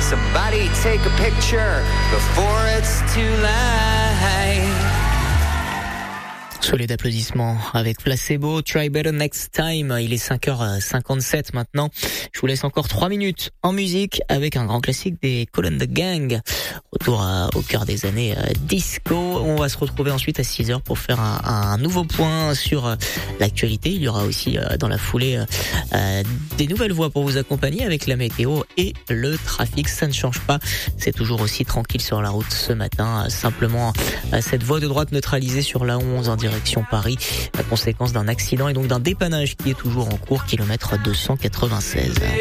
Somebody take a picture before it's too late. Solide d'applaudissements avec Placebo, Try Better Next Time. Il est 5h57 maintenant. Je vous laisse encore 3 minutes en musique avec un grand classique des Kool and the Gang. Retour au cœur des années disco. On va se retrouver ensuite à 6h pour faire un nouveau point sur l'actualité. Il y aura aussi dans la foulée des nouvelles voix pour vous accompagner avec la météo et le trafic. Ça ne change pas. C'est toujours aussi tranquille sur la route ce matin. Simplement cette voie de droite neutralisée sur la 11 en direction Paris, la conséquence d'un accident et donc d'un dépannage qui est toujours en cours, kilomètre 296.